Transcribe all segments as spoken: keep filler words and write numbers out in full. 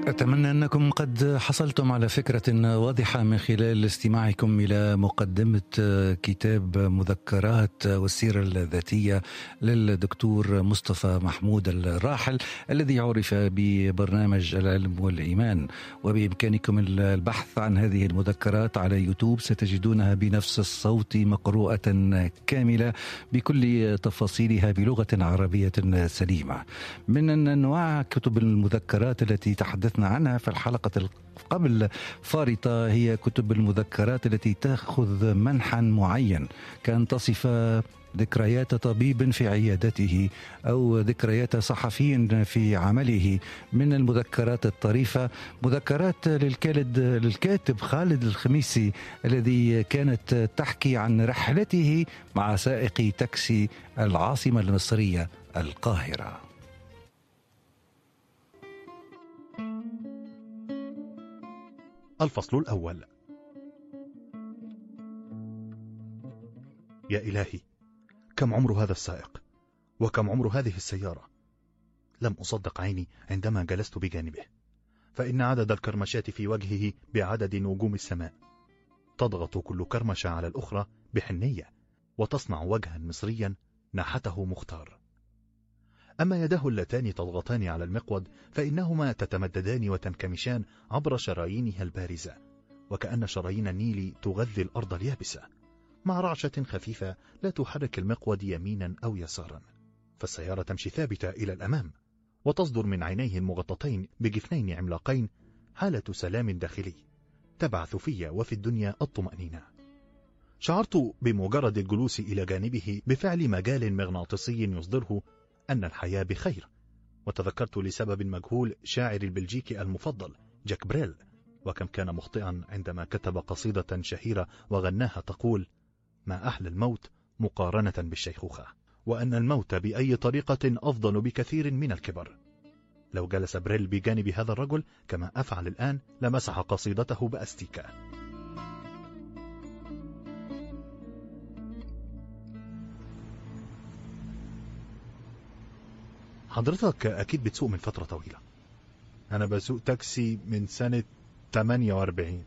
أتمنى أنكم قد حصلتم على فكرة واضحة من خلال استماعكم إلى مقدمة كتاب مذكرات والسيرة الذاتية للدكتور مصطفى محمود الراحل الذي عرف ببرنامج العلم والإيمان. وبإمكانكم البحث عن هذه المذكرات على يوتيوب، ستجدونها بنفس الصوت مقروءة كاملة بكل تفاصيلها بلغة عربية سليمة. من أنواع كتب المذكرات التي تحدثنا عنها في الحلقة قبل فارطة هي كتب المذكرات التي تأخذ منحا معين، كان تصف ذكريات طبيب في عيادته أو ذكريات صحفي في عمله. من المذكرات الطريفة مذكرات للكاتب خالد الخميسي الذي كانت تحكي عن رحلته مع سائق تاكسي العاصمة المصرية القاهرة. الفصل الأول. يا إلهي، كم عمر هذا السائق؟ وكم عمر هذه السيارة؟ لم أصدق عيني عندما جلست بجانبه، فإن عدد الكرمشات في وجهه بعدد نجوم السماء، تضغط كل كرمشة على الأخرى بحنية وتصنع وجها مصريا نحته مختار. أما يداه اللتان تضغطان على المقود فإنهما تتمددان وتنكمشان عبر شرايينها البارزة، وكأن شرايين النيل تغذي الأرض اليابسة، مع رعشة خفيفة لا تحرك المقود يمينا أو يسارا. فالسيارة تمشي ثابتة إلى الأمام، وتصدر من عينيه المغطتين بجفنين عملاقين حالة سلام داخلي تبعث في وفي الدنيا الطمأنينة. شعرت بمجرد الجلوس إلى جانبه بفعل مجال مغناطيسي يصدره أن الحياة بخير، وتذكرت لسبب مجهول شاعر البلجيكي المفضل جاك بريل، وكم كان مخطئا عندما كتب قصيدة شهيرة وغناها تقول: ما أحلى الموت مقارنة بالشيخوخة، وأن الموت بأي طريقة أفضل بكثير من الكبر. لو جلس بريل بجانب هذا الرجل كما أفعل الآن لمسح قصيدته بأستيكة. حضرتك أكيد بتسوق من فترة طويلة. أنا بسوق تاكسي من سنة ثمانية وأربعين.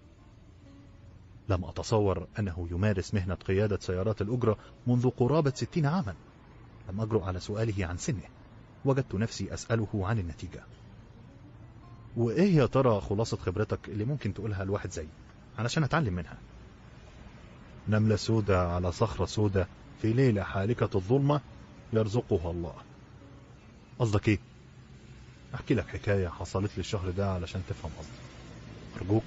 لم أتصور أنه يمارس مهنة قيادة سيارات الأجرة منذ قرابة ستين عاما. لم أجرؤ على سؤاله عن سنه، وجدت نفسي أسأله عن النتيجة. وإيه يا ترى خلاصة خبرتك اللي ممكن تقولها الواحد زي علشان أتعلم منها؟ نملة سودة على صخرة سودة في ليلة حالكة الظلمة يرزقها الله. قصدك ايه؟ احكي لك حكاية حصلت لي الشهر ده علشان تفهم قصدي، ارجوك.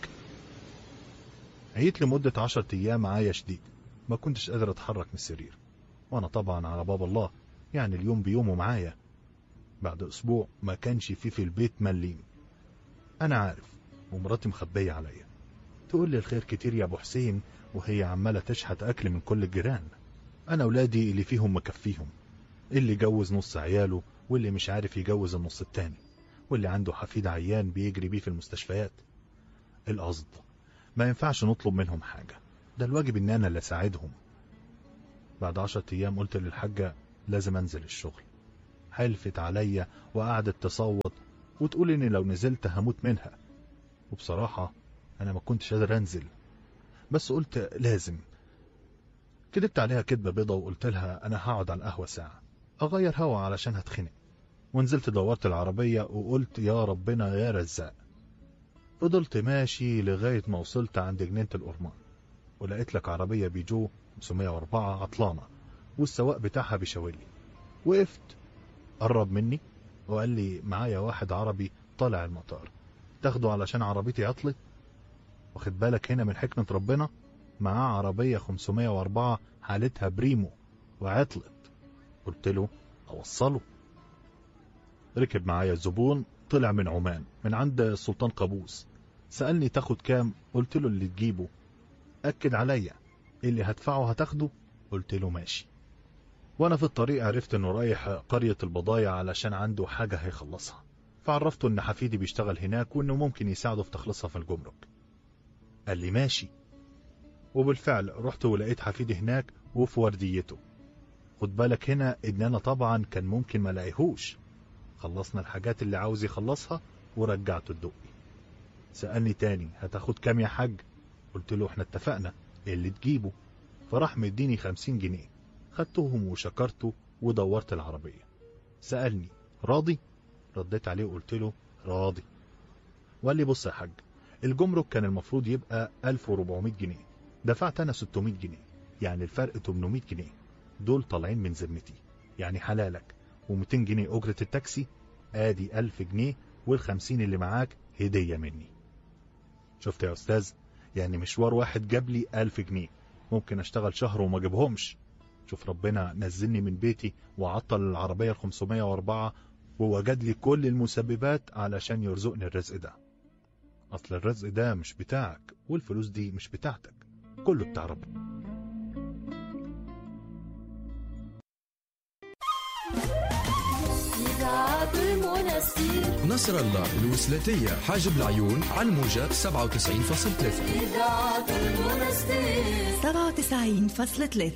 عيت لمدة عشرة ايام معايا شديد، ما كنتش قادر اتحرك من السرير، وانا طبعا على باب الله، يعني اليوم بيومه معايا. بعد اسبوع ما كانش فيه في البيت مليم. انا عارف، ومراتي مخبية عليا، تقول لي الخير كتير يا ابو حسين، وهي عمالة تشحت اكل من كل الجيران. انا اولادي اللي فيهم مكفيهم، اللي جوز نص عياله، واللي مش عارف يجوز النص التاني، واللي عنده حفيد عيان بيجري بيه في المستشفيات. القصد ما ينفعش نطلب منهم حاجة، ده الواجب ان انا اللي اساعدهم. بعد عشرة ايام قلت للحاجة لازم انزل الشغل. حلفت عليا وقعدت تصوت وتقول اني لو نزلت هموت منها، وبصراحة انا ما كنتش قادر انزل، بس قلت لازم. كدبت عليها كدبة بيضة وقلت لها انا هقعد على القهوة ساعة اغير هوا علشان هتخنق، ونزلت دورت العربية وقلت يا ربنا يا رزاق. فضلت ماشي لغاية ما وصلت عند جنينة الأورمان، ولقيت لك عربية بيجو خمسمية وأربعة عطلانة، والسواق بتاعها بيشاورلي. وقفت، قرب مني وقال لي معايا واحد عربي طالع المطار، تاخده علشان عربيتي عطلت. واخد بالك هنا من حكمة ربنا، معاه عربية خمسمية وأربعة حالتها بريمو وعطلت. قلت له اوصله. ركب معايا الزبون، طلع من عمان من عند السلطان قابوس، سألني تاخد كام؟ قلت له اللي تجيبه. أكد عليا اللي هدفعه هتاخده؟ قلت له ماشي. وانا في الطريق عرفت انه رايح قرية البضايع علشان عنده حاجة هيخلصها، فعرفته ان حفيدي بيشتغل هناك وانه ممكن يساعده في تخلصها في الجمرك. قال لي ماشي، وبالفعل رحت ولقيت حفيدي هناك وفي ورديته. خد بالك هنا ان انا طبعا كان ممكن ما لاقيهوش. خلصنا الحاجات اللي عاوز يخلصها ورجعته الدقي. سألني تاني هتاخد كام يا حاج؟ قلت له احنا اتفقنا اللي تجيبه. فراح مديني خمسين جنيه، خدتهم وشكرته ودورت العربية. سألني راضي؟ رديت عليه وقلت له راضي. وقال لي بص يا حاج، الجمرك كان المفروض يبقى ألف وأربعمائة جنيه، دفعت انا ستمائة جنيه، يعني الفرق ثمانمائة جنيه، دول طالعين من ذمتي، يعني حلالك، ومئتين جنيه اجرة التاكسي، ادي ألف جنيه، والخمسين اللي معاك هدية مني. شفت يا استاذ؟ يعني مشوار واحد جاب لي ألف جنيه، ممكن اشتغل شهر وما اجيبهمش. شوف ربنا نزلني من بيتي وعطل العربية الخمسمائة وأربعة ووجد لي كل المسببات علشان يرزقني الرزق ده. اصل الرزق ده مش بتاعك، والفلوس دي مش بتاعتك، كله بتاع ربنا. نصر الله الوسلاتية حاجب العيون على الموجة سبعة وتسعين فاصلة ثلاثة. سبعة وتسعين فاصلة ثلاثة.